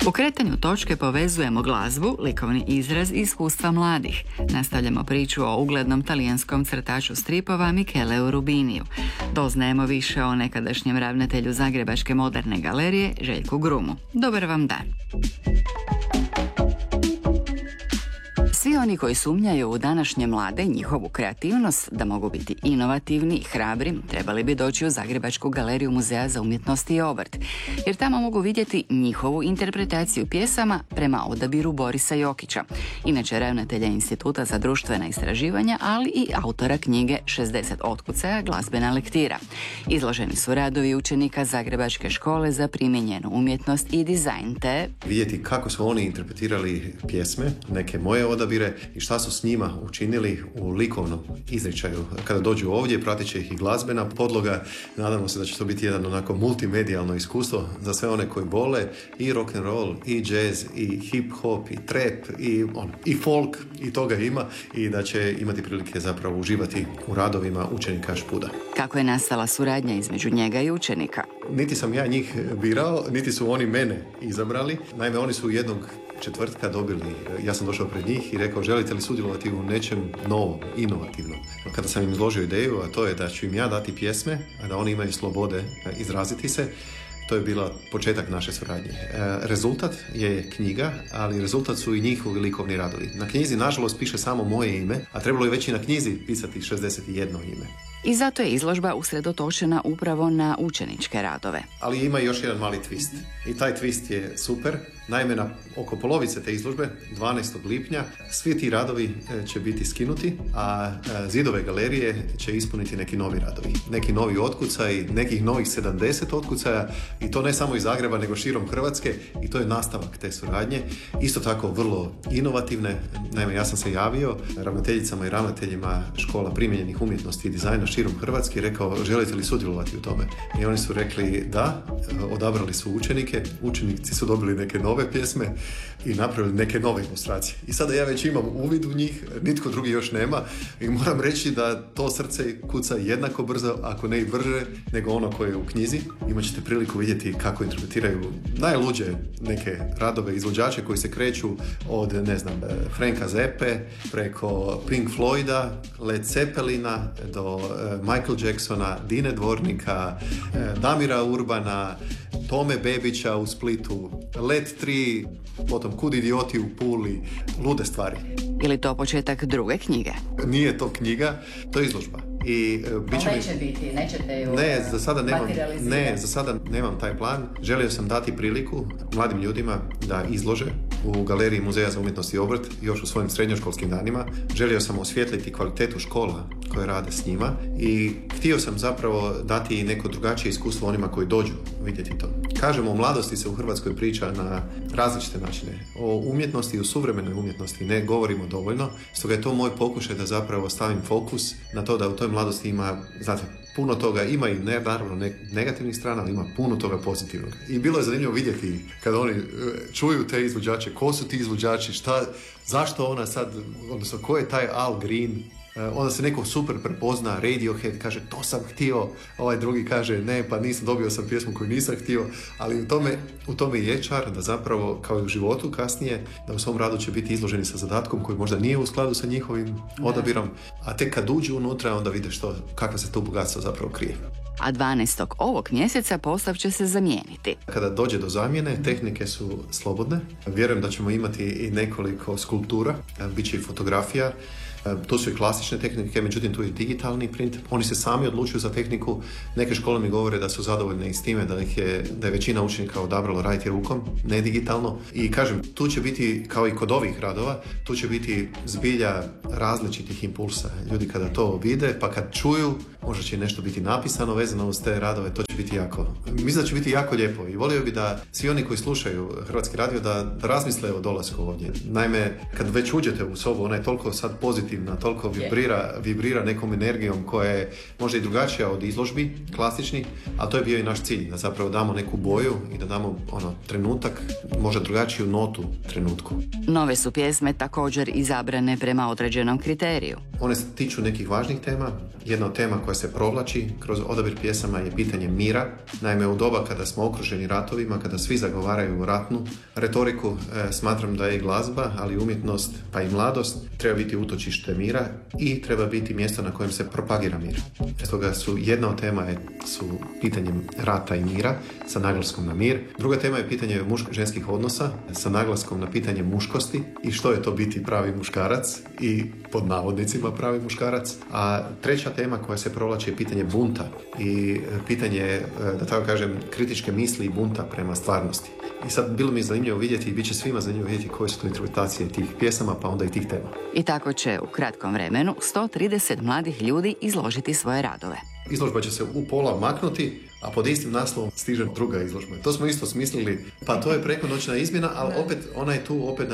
U kretanju točke povezujemo glazbu, likovni izraz i iskustva mladih. Nastavljamo priču o uglednom talijanskom crtaču stripova Micheleu Rubiniju. Doznajemo više o nekadašnjem ravnatelju Zagrebačke moderne galerije Željku Grumu. Dobar vam dan! Svi oni koji sumnjaju u današnje mlade i njihovu kreativnost da mogu biti inovativni i hrabri, trebali bi doći u Zagrebačku galeriju Muzeja za umjetnost i obrt, jer tamo mogu vidjeti njihovu interpretaciju pjesama prema odabiru Borisa Jokića, inače ravnatelja Instituta za društvena istraživanja, ali i autora knjige 60 otkucaja, glazbena lektira. Izloženi su radovi učenika Zagrebačke škole za primijenjenu umjetnost i dizajn, te vidjeti kako su oni interpretirali pjesme, neke moje odabire, i šta su s njima učinili u likovnom izričaju. Kada dođu ovdje, pratit će ih i glazbena podloga. Nadamo se da će to biti jedan onako multimedijalno iskustvo za sve one koji vole i rock and roll, i jazz, i hip hop, i trap, i folk, i toga ima, i da će imati prilike zapravo uživati u radovima učenika Špuda. Kako je nastala suradnja između njega i učenika? Niti sam ja njih birao, niti su oni mene izabrali. Naime, oni su jednog četvrtka dobili, ja sam došao pred njih i rekao, želite li sudjelovati u nečem novom, inovativnom. Kada sam im izložio ideju, a to je da ću im ja dati pjesme, a da oni imaju slobode izraziti se, to je bila početak naše suradnje. Rezultat je knjiga, ali rezultat su i njihovi likovni radovi. Na knjizi, nažalost, piše samo moje ime, a trebalo je već i na knjizi pisati 61 ime. I zato je izložba usredotočena upravo na učeničke radove. Ali ima još jedan mali twist. I taj twist je super. Naime, oko polovice te izložbe, 12. lipnja, svi ti radovi će biti skinuti, a zidove galerije će ispuniti neki novi radovi. Neki novi otkucaj, nekih novih 70 otkucaja, i to ne samo iz Zagreba, nego širom Hrvatske, i to je nastavak te suradnje. Isto tako vrlo inovativne. Naime, ja sam se javio ravnateljicama i ravnateljima škola primijenjenih umjetnosti i dizajna širom Hrvatske i rekao, želite li sudjelovati u tome? I oni su rekli da, odabrali su učenike, učenici su dobili neke nove pjesme i napravili neke nove ilustracije. I sada ja već imam uvid u njih, nitko drugi još nema, i moram reći da to srce kuca jednako brzo, ako ne i brže, nego ono koje je u knjizi. Imat ćete priliku vidjeti kako interpretiraju najluđe neke radove, izvođače koji se kreću od, Franka Zappe, preko Pink Floyda, Led Zeppelina, do Michael Jacksona, Dine Dvornika, Damira Urbana, Tome Bebića u Splitu, Let 3, potom Kud idioti u Puli, lude stvari. Ili to početak druge knjige? Nije to knjiga, to je izložba. I neće biti, nećete ju za sada nemam taj plan. Želio sam dati priliku mladim ljudima da izlože u galeriji Muzeja za umjetnost i obrt još u svojim srednjoškolskim danima. Želio sam osvijetliti kvalitetu škola koje rade s njima i htio sam zapravo dati i neko drugačije iskustvo onima koji dođu vidjeti to. Kažemo, o mladosti se u Hrvatskoj priča na različite načine. O umjetnosti i o suvremenoj umjetnosti ne govorimo dovoljno, stoga je to moj pokušaj da zapravo stavim fokus na to da u toj mladosti ima, puno toga, ima i naravno negativnih strana, ali ima puno toga pozitivnog. I bilo je zanimljivo vidjeti kada oni čuju te izvođače, ko su ti izvođači, zašto ona sad, odnosno ko je taj Al Green. Onda se neko super prepozna, Radiohead kaže to sam htio, ovaj drugi kaže ne, pa dobio sam pjesmu koju nisam htio, ali u tome je čar da zapravo, kao i u životu kasnije, da u svom radu će biti izloženi sa zadatkom koji možda nije u skladu sa njihovim odabirom, a tek kad uđu unutra onda vide kakva se tu bogatstvo zapravo krije. A 12. ovog mjeseca postav će se zamijeniti. Kada dođe do zamjene, tehnike su slobodne. Vjerujem da ćemo imati i nekoliko skulptura, bit će i fotografija. To su i klasične tehnike, međutim tu je digitalni print. Oni se sami odlučuju za tehniku. Neke škole mi govore da su zadovoljne i s time da je većina učenika odabralo raditi rukom, ne digitalno. I kažem, tu će biti, kao i kod ovih radova, tu će biti zbilja različitih impulsa. Ljudi kada to vide, pa kad čuju, možda će nešto biti napisano vezano uz te radove, to će biti mislim da će biti jako lijepo i volio bi da svi oni koji slušaju Hrvatski radio da razmisle o dolasku ovdje. Naime, kad već uđete u sobu, ona je toliko sad pozitivna, toliko vibrira nekom energijom koja je možda i drugačija od izložbi, klasičnih, a to je bio i naš cilj, da zapravo damo neku boju i da damo trenutak, možda drugačiju notu trenutku. Nove su pjesme također izabrane prema određenom kriteriju. One se tiču nekih važnih tema. Jedna od tema koja se provlači kroz odabir pjesama je pitanje mira. Naime, u doba kada smo okruženi ratovima, kada svi zagovaraju ratnu retoriku, smatram da je i glazba, ali i umjetnost, pa i mladost, treba biti utočište mira i treba biti mjesto na kojem se propagira mir. Stoga jedna od tema su pitanje rata i mira sa naglaskom na mir. Druga tema je pitanje muško-ženskih odnosa sa naglaskom na pitanje muškosti i što je to biti pravi muškarac i pod navodnicima pravi muškarac. A treća tema koja se provlači je pitanje bunta i pitanje, da tako kažem, kritičke misli i bunta prema stvarnosti. I sad bilo mi je zanimljivo vidjeti i bit će svima zanimljivo vidjeti koje su to interpretacije tih pjesama, pa onda i tih tema. I tako će u kratkom vremenu 130 mladih ljudi izložiti svoje radove. Izložba će se u pola maknuti, a pod istim naslovom stiže druga izložba. To smo isto smislili, pa to je prekonoćna izmjena, ali opet ona je tu opet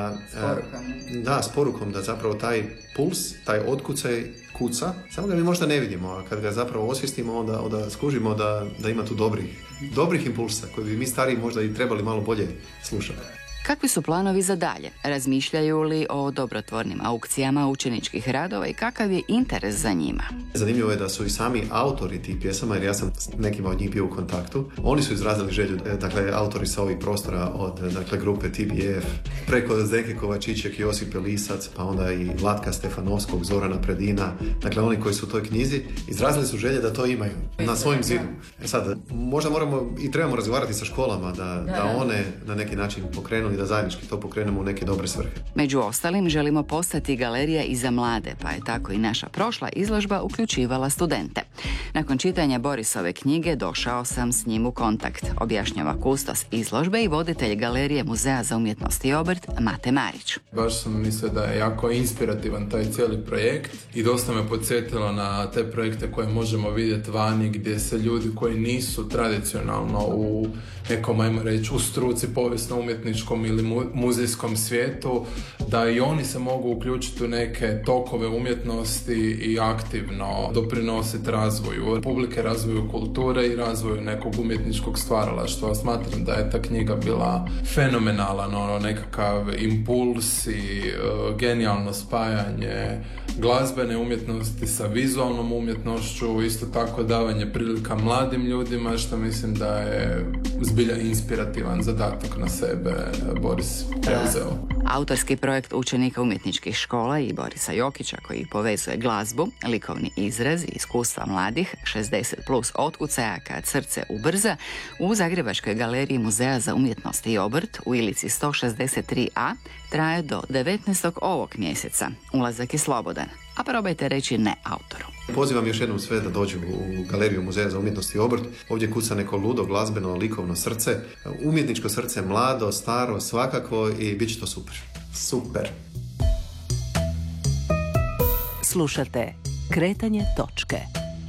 s porukom da zapravo taj puls, taj otkucaj kuca, samo ga mi možda ne vidimo, a kad ga zapravo osvijestimo, onda skužimo da ima tu dobrih impulsa koje bi mi stariji možda i trebali malo bolje slušati. Kakvi su planovi za dalje? Razmišljaju li o dobrotvornim aukcijama učeničkih radova i kakav je interes za njima? Zanimljivo je da su i sami autori tih pjesama, jer ja sam s nekima od njih bio u kontaktu. Oni su izrazili želju, dakle, autori sa ovih prostora od grupe TBF, preko Zdenke Kovačićek, Josipe Lisac, pa onda i Vlatka Stefanovskog, Zorana Predina. Dakle, oni koji su u toj knjizi izrazili su želje da to imaju na svojim zidu. Sad, možda moramo i trebamo razgovarati sa školama da one na neki način pokrenu i da zajednički to pokrenemo u neke dobre svrhe. Među ostalim želimo postati galerija i za mlade, pa je tako i naša prošla izložba uključivala studente. Nakon čitanja Borisove knjige došao sam s njim u kontakt, objašnjava kustos izložbe i voditelj galerije Muzeja za umjetnost i obrt Mate Marić. Baš sam mislio da je jako inspirativan taj cijeli projekt i dosta me podsjetilo na te projekte koje možemo vidjeti vani, gdje se ljudi koji nisu tradicionalno u nekom, ajmo reći, u struci povijesno-umjetničkom ili muzejskom svijetu, da i oni se mogu uključiti u neke tokove umjetnosti i aktivno doprinositi razvoju publike, razvoju kulture i razvoju nekog umjetničkog stvaralaštva. Smatram da je ta knjiga bila fenomenalan, nekakav impuls i genijalno spajanje glazbene umjetnosti sa vizualnom umjetnošću, isto tako davanje prilika mladim ljudima, što mislim da je zbilja inspirativan zadatak na sebe Boris preuzeo. Autorski projekt učenika umjetničkih škola i Borisa Jokića, koji povezuje glazbu, likovni izraz i iskustva mladih, 60 plus otkucaja kad srce ubrza, u Zagrebačkoj galeriji Muzeja za umjetnost i obrt u Ilici 163a traje do 19. ovog mjeseca. Ulazak je slobodan, a probajte reći ne autoru. Pozivam još jednom sve da dođu u galeriju Muzeja za umjetnost i obrt. Ovdje kuca neko ludo, glazbeno, likovno srce, umjetničko srce, mlado, staro, svakako, i bit će to super. Super! Slušate Kretanje točke.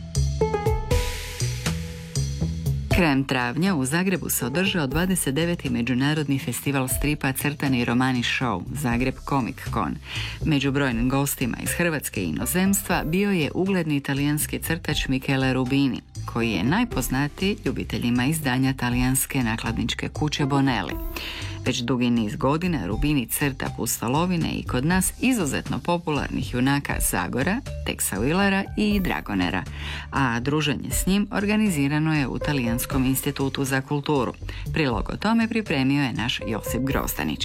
Krajem travnja u Zagrebu se održao 29. Međunarodni festival stripa Crtani romani show Zagreb Comic Con. Među brojnim gostima iz Hrvatske i inozemstva bio je ugledni italijanski crtač Michele Rubini, koji je najpoznatiji ljubiteljima izdanja talijanske nakladničke kuće Bonelli. Već dugi niz godina Rubini crta pustolovine i kod nas izuzetno popularnih junaka Zagora, Texa Willara i Dragonera, a druženje s njim organizirano je u Talijanskom institutu za kulturu. Prilog o tome pripremio je naš Josip Grozdanić.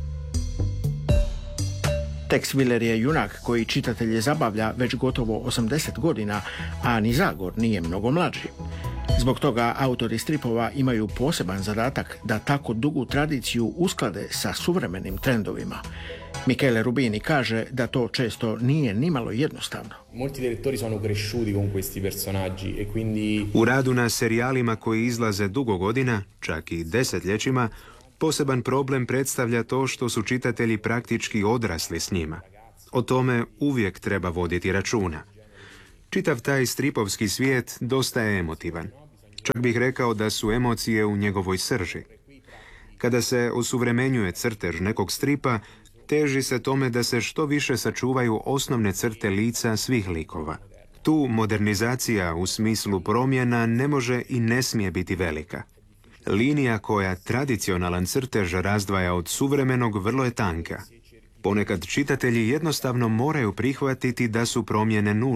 Tex Willer je junak koji čitatelje zabavlja već gotovo 80 godina, a ni Zagor nije mnogo mlađi. Zbog toga autori stripova imaju poseban zadatak da tako dugu tradiciju usklade sa suvremenim trendovima. Michele Rubini kaže da to često nije nimalo jednostavno. Molti direttori sono cresciuti con questi personaggi e quindi u radu na serijalima koji izlaze dugo godina, čak i desetljećima, poseban problem predstavlja to što su čitatelji praktički odrasli s njima. O tome uvijek treba voditi računa. Čitav taj stripovski svijet dosta je emotivan. Čak bih rekao da su emocije u njegovoj srži. Kada se osuvremenjuje crtež nekog stripa, teži se tome da se što više sačuvaju osnovne crte lica svih likova. Tu modernizacija u smislu promjena ne može i ne smije biti velika. Linija koja tradicionalan crtež razdvaja od suvremenog vrlo je tanka. Ponekad čitatelji jednostavno moraju prihvatiti da su promjene nužne.